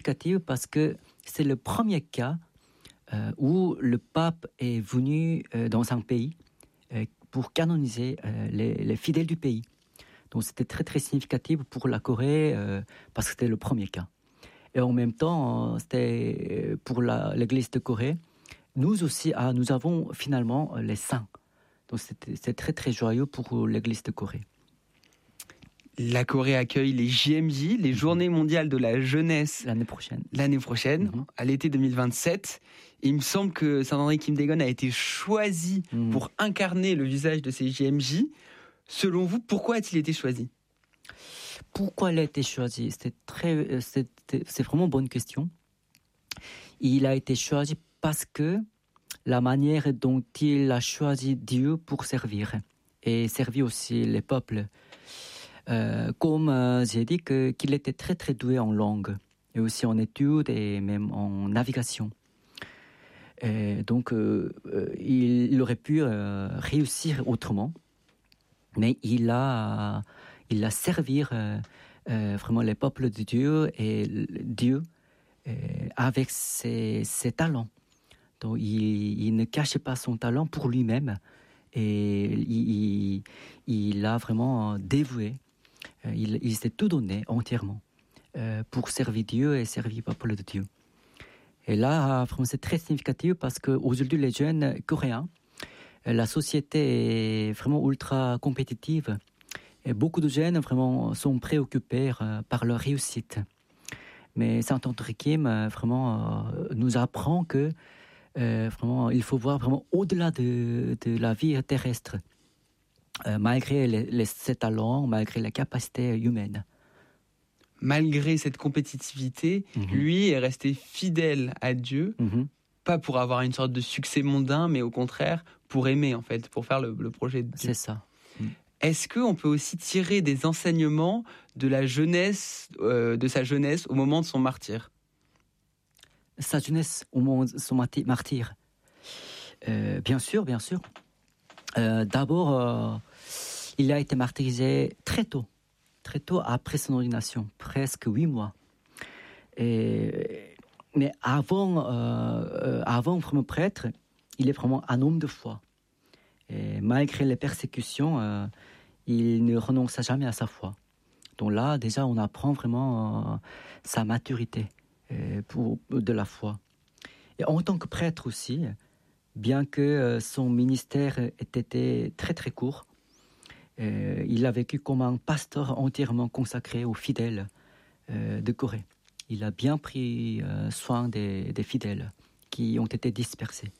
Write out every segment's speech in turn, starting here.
significative parce que c'est le premier cas où le pape est venu dans un pays pour canoniser les fidèles du pays. Donc c'était très très significatif pour la Corée parce que c'était le premier cas. Et en même temps, c'était pour l'Église de Corée. Nous aussi, nous avons finalement les saints. Donc c'est très très joyeux pour l'Église de Corée. La Corée accueille les JMJ, les Journées mondiales de la jeunesse. L'année prochaine, à l'été 2027. Et il me semble que Saint-André Kim Dae-gon a été choisi pour incarner le visage de ces JMJ. Selon vous, pourquoi a-t-il été choisi ? Pourquoi il a été choisi ? C'est vraiment une bonne question. Il a été choisi parce que la manière dont il a choisi Dieu pour servir et servir aussi les peuples. Comme j'ai dit qu'il était très très doué en langue et aussi en études et même en navigation. Et donc il aurait pu réussir autrement, mais il a servi vraiment les peuples de Dieu et Dieu avec ses talents. Donc il ne cachait pas son talent pour lui-même et il a vraiment dévoué. Il s'est tout donné entièrement pour servir Dieu et servir le peuple de Dieu. Et là, vraiment, c'est très significatif parce qu'aujourd'hui, les jeunes coréens, la société est vraiment ultra compétitive. Et beaucoup de jeunes vraiment sont préoccupés par leur réussite. Mais Saint-André Kim vraiment nous apprend que vraiment, il faut voir vraiment au-delà de la vie terrestre. Malgré ses talents, malgré la capacité humaine. Malgré cette compétitivité, lui est resté fidèle à Dieu, pas pour avoir une sorte de succès mondain, mais au contraire, pour aimer, en fait, pour faire le projet de Dieu. C'est ça. Est-ce qu'on peut aussi tirer des enseignements de la jeunesse, de sa jeunesse au moment de son martyre ? Sa jeunesse au moment de son martyre. Bien sûr. D'abord, il a été martyrisé très tôt après son ordination, presque 8 mois. Mais avant vraiment prêtre, il est vraiment un homme de foi. Et malgré les persécutions, il ne renonça jamais à sa foi. Donc là, déjà, on apprend vraiment sa maturité de la foi. Et en tant que prêtre aussi, bien que son ministère ait été très très court, il a vécu comme un pasteur entièrement consacré aux fidèles de Corée. Il a bien pris soin des fidèles qui ont été dispersés.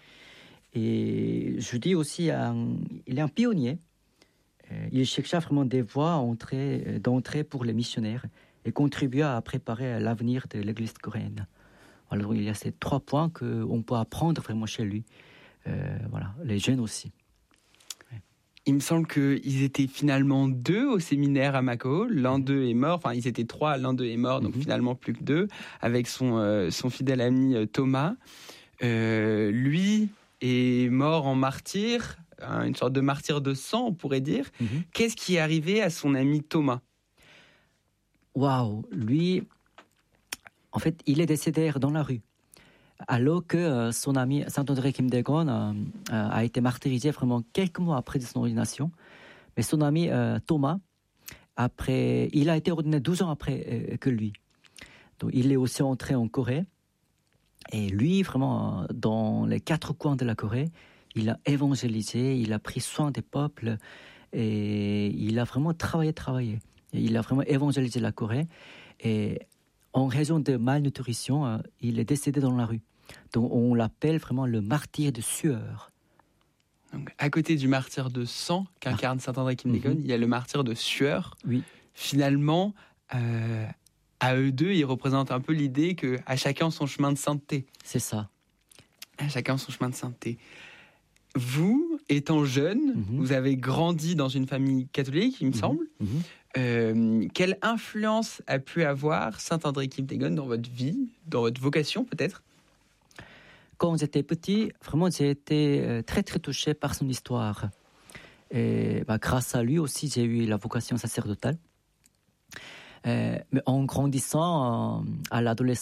Et je dis aussi, il est un pionnier. Il chercha vraiment des voies d'entrée pour les missionnaires et contribua à préparer l'avenir de l'Église coréenne. Alors il y a ces 3 points qu'on peut apprendre vraiment chez lui. Voilà, les jeunes aussi. Il me semble qu'ils étaient finalement 2 au séminaire à Macao. L'un d'eux est mort. Enfin, ils étaient 3, l'un d'eux est mort, donc finalement plus que 2, avec son fidèle ami Thomas. Lui est mort en martyr, une sorte de martyr de sang, on pourrait dire. Qu'est-ce qui est arrivé à son ami Thomas ? Waouh, lui, en fait, il est décédé dans la rue. Alors que son ami Saint-André Kim Dae-gon a été martyrisé vraiment quelques mois après son ordination. Mais son ami Thomas, il a été ordonné 12 ans après que lui. Donc il est aussi entré en Corée. Et lui, vraiment, dans les 4 coins de la Corée, il a évangélisé, il a pris soin des peuples et il a vraiment travaillé. Et il a vraiment évangélisé la Corée. Et en raison de malnutrition, il est décédé dans la rue. Donc on l'appelle vraiment le martyr de sueur. Donc, à côté du martyr de sang qu'incarne Saint-André Kim Dae-gon, il y a le martyr de sueur. Oui. Finalement, à eux deux, ils représentent un peu l'idée qu'à chacun son chemin de sainteté. C'est ça. À chacun son chemin de sainteté. Vous, étant jeune, vous avez grandi dans une famille catholique, il me semble. Quelle influence a pu avoir Saint-André Kim Dae-gon dans votre vie, dans votre vocation peut-être ? Quand j'étais petit, vraiment j'ai été très très touché par son histoire. Et grâce à lui aussi, j'ai eu la vocation sacerdotale. Mais en grandissant à l'adolescence,